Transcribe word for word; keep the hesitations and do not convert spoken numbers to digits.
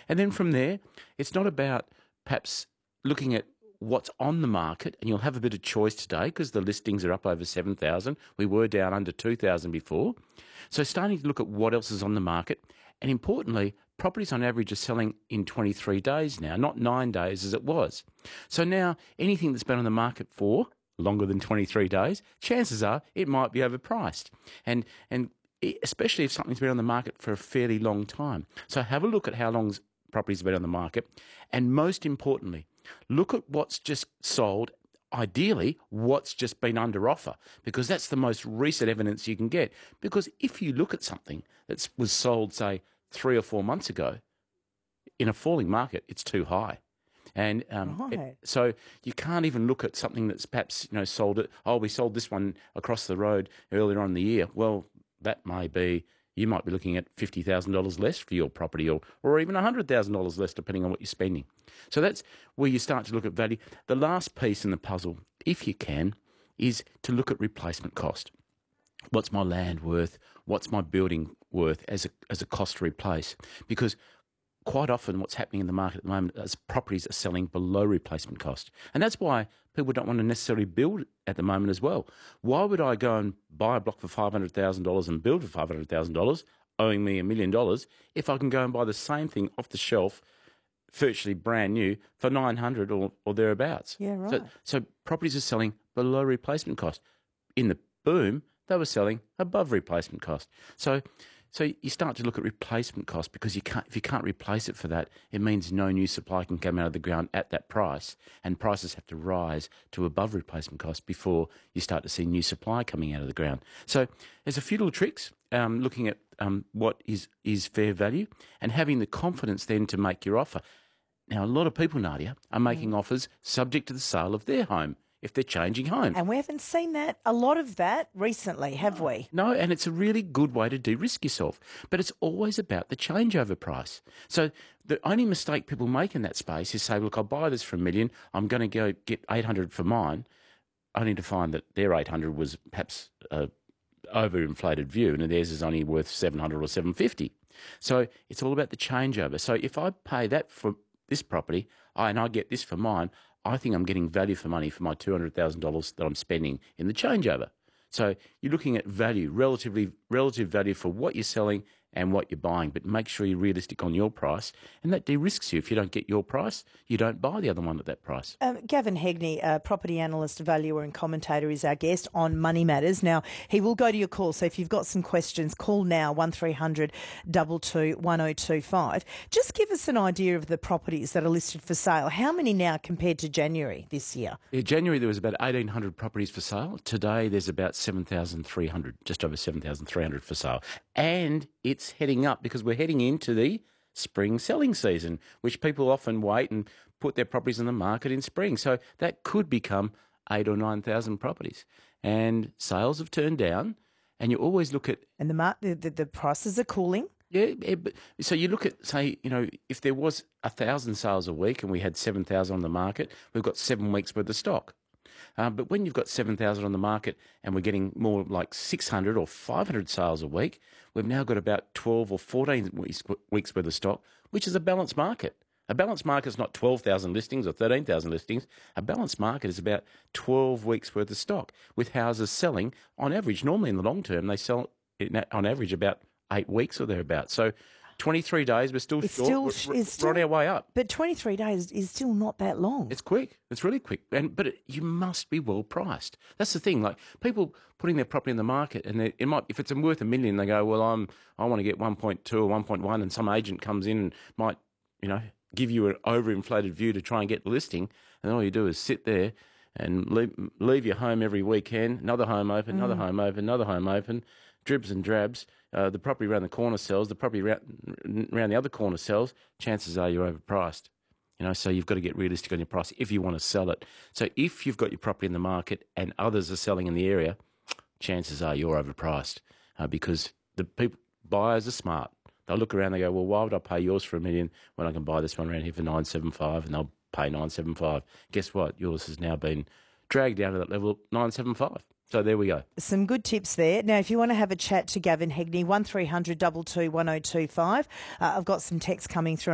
And then from there, it's not about perhaps looking at what's on the market, and you'll have a bit of choice today because the listings are up over seven thousand. We were down under two thousand before. So starting to look at what else is on the market. And importantly, properties on average are selling in twenty-three days now, not nine days as it was. So now anything that's been on the market for longer than twenty-three days, chances are it might be overpriced. And and especially if something's been on the market for a fairly long time. So have a look at how long properties have been on the market. And most importantly, look at what's just sold, ideally what's just been under offer, because that's the most recent evidence you can get. Because if you look at something that was sold, say, three or four months ago, in a falling market, it's too high. And um, right. it, so you can't even look at something that's perhaps, you know, sold it. Oh, we sold this one across the road earlier on in the year. Well, that may be, you might be looking at fifty thousand dollars less for your property, or, or even one hundred thousand dollars less, depending on what you're spending. So that's where you start to look at value. The last piece in the puzzle, if you can, is to look at replacement cost. What's my land worth? What's my building worth as a, as a cost to replace? Because quite often what's happening in the market at the moment is properties are selling below replacement cost. And that's why people don't want to necessarily build at the moment as well. Why would I go and buy a block for five hundred thousand dollars and build for five hundred thousand dollars, owing me a million dollars, if I can go and buy the same thing off the shelf, virtually brand new, for nine hundred dollars or, or thereabouts? Yeah, right. So, so properties are selling below replacement cost. In the boom, they were selling above replacement cost. So So you start to look at replacement cost, because you can't, if you can't replace it for that, it means no new supply can come out of the ground at that price, and prices have to rise to above replacement cost before you start to see new supply coming out of the ground. So there's a few little tricks, um, looking at um, what is, is fair value and having the confidence then to make your offer. Now, a lot of people, Nadia, are making mm. offers subject to the sale of their home if they're changing homes. And we haven't seen that, a lot of that recently, have we? No, and it's a really good way to de-risk yourself. But it's always about the changeover price. So the only mistake people make in that space is say, look, I'll buy this for a million, I'm going to go get eight hundred for mine, only to find that their eight hundred was perhaps a overinflated view and theirs is only worth seven hundred or seven fifty. So it's all about the changeover. So if I pay that for this property and I get this for mine, I think I'm getting value for money for my two hundred thousand dollars that I'm spending in the changeover. So you're looking at value, relatively relative value for what you're selling and what you're buying, but make sure you're realistic on your price, and that de-risks you. If you don't get your price, you don't buy the other one at that price. Um, Gavin Hegney, uh, property analyst, valuer and commentator, is our guest on Money Matters. Now, he will go to your call, so if you've got some questions, call now, one three hundred two two one oh two five. Just give us an idea of the properties that are listed for sale. How many now compared to January this year? In January, there was about eighteen hundred properties for sale. Today, there's about seven thousand three hundred, just over seven thousand three hundred for sale. And it's heading up because we're heading into the spring selling season, which people often wait and put their properties on the market in spring. So that could become eight or nine thousand properties. And sales have turned down, and you always look at... And the, mar- the, the, the prices are cooling? Yeah, yeah, but so you look at, say, you know, if there was one thousand sales a week and we had seven thousand on the market, we've got seven weeks worth of stock. Uh, but when you've got seven thousand on the market and we're getting more like six hundred or five hundred sales a week, we've now got about twelve or fourteen weeks, weeks worth of stock, which is a balanced market. A balanced market is not twelve thousand listings or thirteen thousand listings. A balanced market is about twelve weeks worth of stock, with houses selling on average. Normally in the long term, they sell on average about eight weeks or thereabouts. So twenty-three days, we're still it's short. Still, we're, it's still, we're on our way up. But twenty-three days is still not that long. It's quick. It's really quick. And But it, you must be well priced. That's the thing. Like, people putting their property in the market, and it might, if it's worth a million, they go, well, I'm, I want to get one point two or one point one, and some agent comes in and might, you know, give you an overinflated view to try and get the listing, and all you do is sit there and leave, leave your home every weekend, another home open, another mm. home open, another home open, dribs and drabs. Uh, the property around the corner sells, the property around, around the other corner sells. Chances are you're overpriced. You know, so you've got to get realistic on your price if you want to sell it. So if you've got your property in the market and others are selling in the area, chances are you're overpriced, uh, because the people buyers are smart. They'll look around, they go, well, why would I pay yours for a million when I can buy this one around here for nine seven five, and they'll pay nine seven five. Guess what? Yours has now been dragged down to that level, nine seven five. So there we go. Some good tips there. Now, if you want to have a chat to Gavin Hegney, one three hundred two two one oh two five. Uh, I've got some texts coming through.